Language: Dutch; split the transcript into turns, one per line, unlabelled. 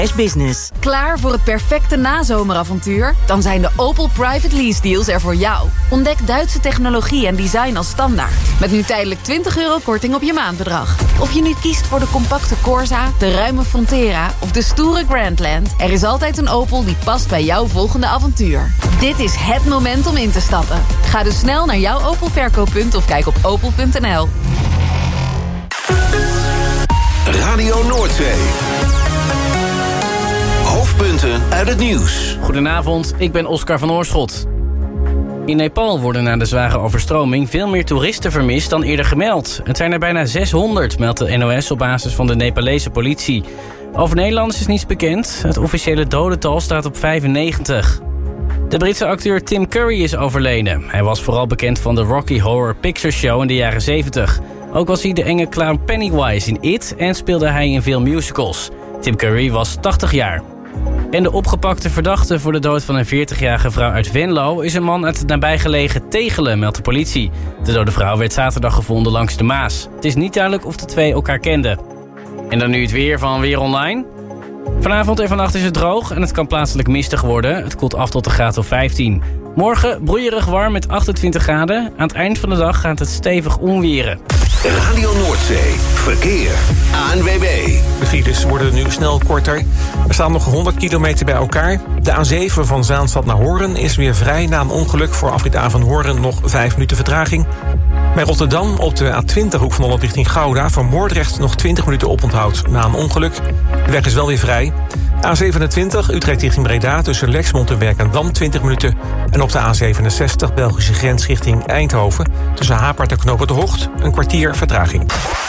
Business.
Klaar voor het perfecte nazomeravontuur? Dan zijn de Opel Private Lease deals er voor jou. Ontdek Duitse technologie en design als standaard. Met nu tijdelijk €20 korting op je maandbedrag. Of je nu kiest voor de compacte Corsa, de ruime Frontera of de stoere Grandland, er is altijd een Opel die past bij jouw volgende avontuur. Dit is het moment om in te stappen. Ga dus snel naar jouw Opel verkooppunt of kijk op opel.nl.
Radio Noordzee. Hoofdpunten uit het nieuws.
Goedenavond, ik ben Oscar van Oorschot. In Nepal worden na de zware overstroming veel meer toeristen vermist dan eerder gemeld. Het zijn er bijna 600, meldt de NOS op basis van de Nepalese politie. Over Nederlanders is niets bekend. Het officiële dodental staat op 95. De Britse acteur Tim Curry is overleden. Hij was vooral bekend van de Rocky Horror Picture Show in de jaren 70. Ook was hij de enge clown Pennywise in It en speelde hij in veel musicals. Tim Curry was 80 jaar. En de opgepakte verdachte voor de dood van een 40-jarige vrouw uit Venlo is een man uit het nabijgelegen Tegelen, meldt de politie. De dode vrouw werd zaterdag gevonden langs de Maas. Het is niet duidelijk of de twee elkaar kenden. En dan nu het weer van Weer Online. Vanavond en vannacht is het droog en het kan plaatselijk mistig worden. Het koelt af tot een graad of 15. Morgen broeierig warm met 28 graden. Aan het eind van de dag gaat het stevig onweren.
Radio Noordzee. Verkeer. ANWB.
De files worden nu snel korter. Er staan nog 100 kilometer bij elkaar. De A7 van Zaanstad naar Hoorn is weer vrij na een ongeluk. Voor afrit A van Hoorn nog 5 minuten vertraging. Bij Rotterdam op de A20 hoek van Holland richting Gouda... voor Moordrecht nog 20 minuten oponthoud na een ongeluk. De weg is wel weer vrij. A27 Utrecht richting Breda tussen Lexmond en Werkendam 20 minuten. En op de A67 Belgische grens richting Eindhoven... tussen Hapert en Knoop het Hocht een kwartier vertraging.